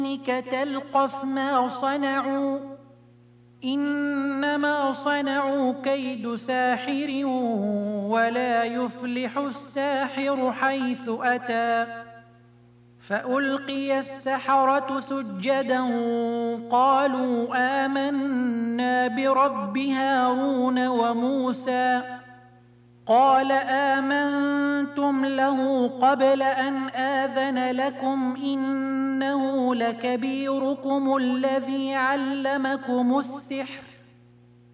تلقف ما صنعوا إنما صنعوا كيد ساحر ولا يفلح الساحر حيث أتى فألقي السحرة سجدا قالوا آمنا برب هارون وموسى قال آمنتم له قبل أن آذن لكم إنه لكبيركم الذي علمكم السحر